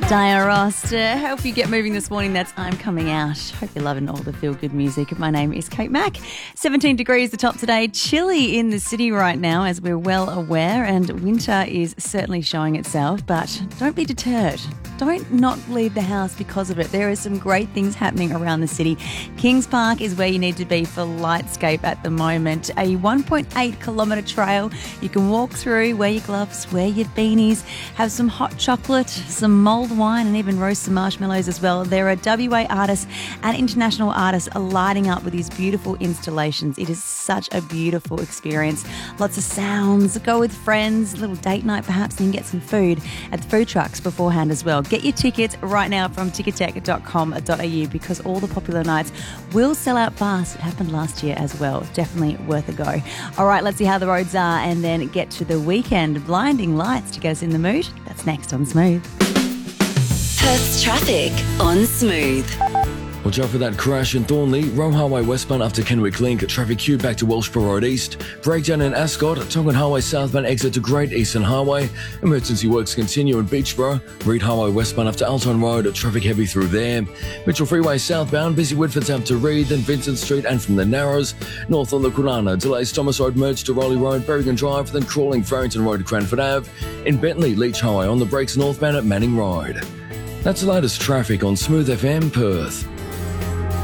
Diana Ross to help you get moving this morning. That's I'm Coming Out. Hope you're loving all the feel-good music. My name is Kate Mack. 17 degrees the top today. Chilly in the city right now, as we're well aware, and winter is certainly showing itself, but don't be deterred. Don't not leave the house because of it. There are some great things happening around the city. Kings Park is where you need to be for Lightscape at the moment. A 1.8 kilometre trail you can walk through, wear your gloves, wear your beanies, have some hot chocolate, some mulled wine, and even roast some marshmallows as well. There are WA artists and international artists lighting up with these beautiful installations. It is such a beautiful experience. Lots of sounds. Go with friends, a little date night perhaps, and get some food at the food trucks beforehand as well. Get your tickets right now from ticketek.com.au because all the popular nights will sell out fast. It happened last year as well. Definitely worth a go. All right, let's see how the roads are and then get to the weekend. Blinding lights to get us in the mood. That's next on Smooth. Perth's traffic on Smooth. Watch out for that crash in Thornley, Rome Highway westbound after Kenwick Link, traffic queue back to Welshborough Road East, breakdown in Ascot, Tongan Highway southbound exit to Great Eastern Highway, emergency works continue in Beachborough, Reed Highway westbound after Alton Road, traffic heavy through there, Mitchell Freeway southbound, busy Whitford up to Reed, then Vincent Street and from the Narrows, north on the Kwinana, delays Thomas Road merge to Rowley Road, Berrigan Drive, then crawling Farrington Road to Cranford Ave, in Bentley, Leach Highway on the brakes northbound at Manning Road. That's the latest traffic on Smooth FM Perth.